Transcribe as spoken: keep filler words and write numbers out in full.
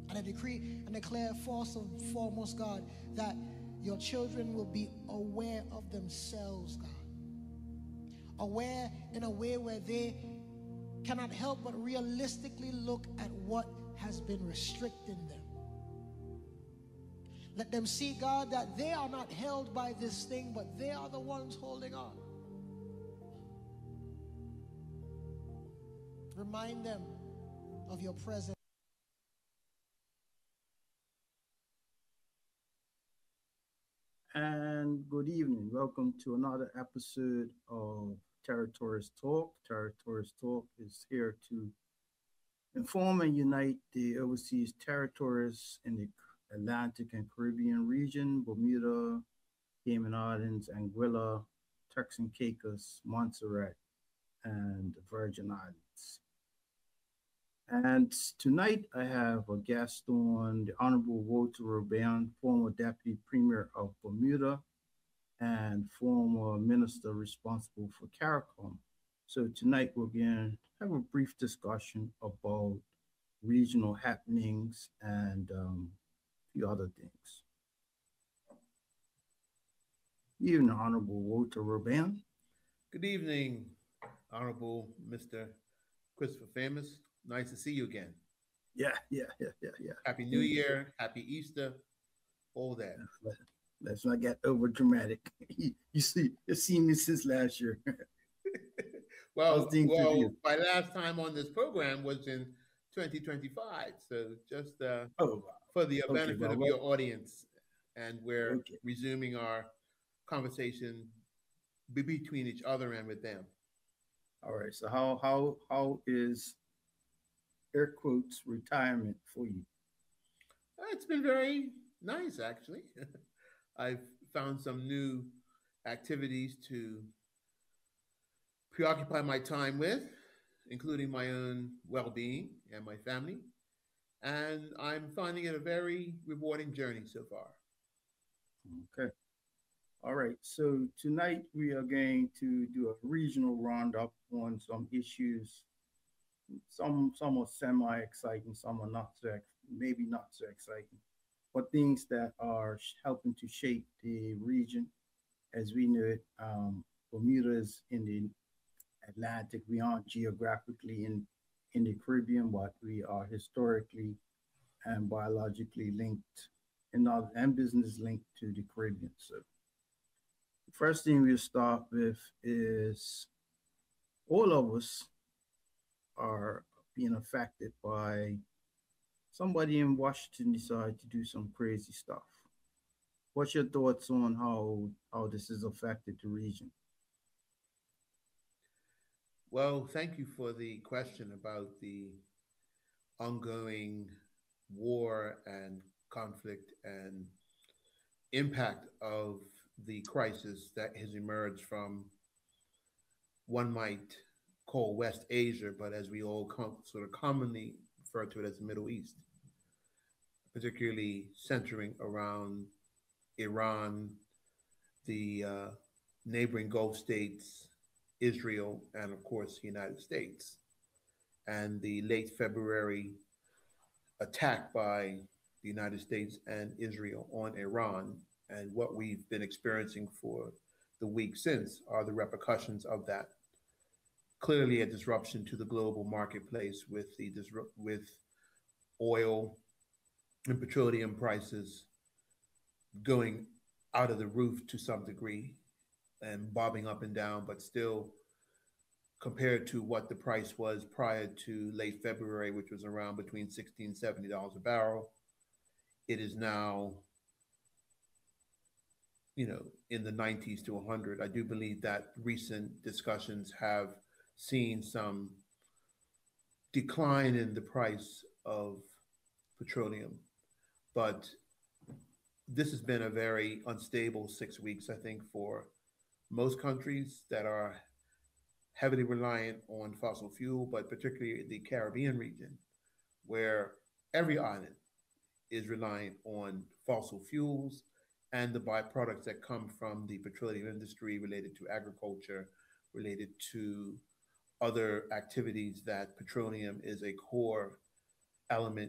And I decree and declare first and foremost, God, that your children will be aware of themselves, God. Aware in a way where they cannot help but realistically look at what has been restricting them. Let them see, God, that they are not held by this thing, but they are the ones holding on. Remind them of your presence. And good evening. Welcome to another episode of Territories Talk. Territories Talk is here to inform and unite the overseas territories in the Atlantic and Caribbean region, Bermuda, Cayman Islands, Anguilla, Turks and Caicos, Montserrat, and the Virgin Islands. And tonight I have a guest on, the Honorable Walter Robin, former Deputy Premier of Bermuda and former Minister responsible for CARICOM. So tonight we're going to have a brief discussion about regional happenings and um, a few other things. Good evening, Honorable Walter Robin. Good evening, Honorable Mister Christopher Famous. Nice to see you again. Yeah, yeah, yeah, yeah, yeah. Happy New Year, Happy Easter, all that. Let's not get over dramatic. You see, you've seen me since last year. well, well, my last time on this program was in twenty twenty-five. So just uh, oh, for the okay, benefit well, of well, your audience, and we're okay. resuming our conversation be between each other and with them. All right. So how how how is air quotes retirement for you? It's been very nice, actually. I've found some new activities to preoccupy my time with, including my own well-being and my family. And I'm finding it a very rewarding journey so far. Okay. All right. So tonight we are going to do a regional roundup on some issues. Some some are semi-exciting, some are not so ex- maybe not so exciting, but things that are sh- helping to shape the region as we know it. Um, Bermuda is in the Atlantic. We aren't geographically in in the Caribbean, but we are historically and biologically linked and, not, and business linked to the Caribbean. So the first thing we'll start with is all of us are being affected by somebody in Washington decide to do some crazy stuff. What's your thoughts on how how this has affected the region? Well, thank you for the question about the ongoing war and conflict and impact of the crisis that has emerged from one might call West Asia, but as we all com- sort of commonly refer to it as the Middle East, particularly centering around Iran, the uh, neighboring Gulf states, Israel, and of course the United States. And the late February attack by the United States and Israel on Iran, and what we've been experiencing for the week since are the repercussions of that. Clearly, a disruption to the global marketplace with the disrupt with oil and petroleum prices going out of the roof to some degree and bobbing up and down, but still compared to what the price was prior to late February, which was around between sixteen dollars and seventy dollars a barrel, it is now, you know, in the nineties to one hundred. I do believe that recent discussions have seen some decline in the price of petroleum, but this has been a very unstable six weeks, I think, for most countries that are heavily reliant on fossil fuel, but particularly the Caribbean region, where every island is reliant on fossil fuels and the byproducts that come from the petroleum industry related to agriculture, related to other activities that petroleum is a core element